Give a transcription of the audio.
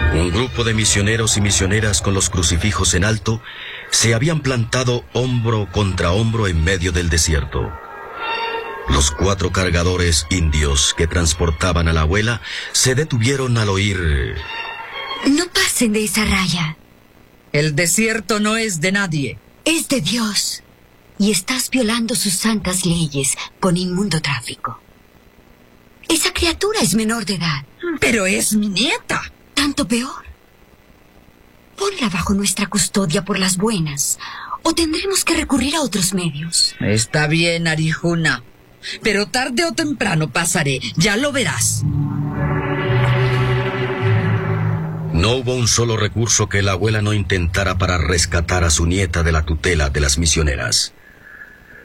Un grupo de misioneros y misioneras con los crucifijos en alto se habían plantado hombro contra hombro en medio del desierto. Los 4 cargadores indios que transportaban a la abuela se detuvieron al oír: No pasen de esa raya. El desierto no es de nadie. Es de Dios. Y estás violando sus santas leyes con inmundo tráfico. Esa criatura es menor de edad. Pero es mi nieta. Tanto peor. Ponla bajo nuestra custodia por las buenas, o tendremos que recurrir a otros medios. Está bien, Arjuna. Pero tarde o temprano pasaré, ya lo verás. No hubo un solo recurso que la abuela no intentara para rescatar a su nieta de la tutela de las misioneras.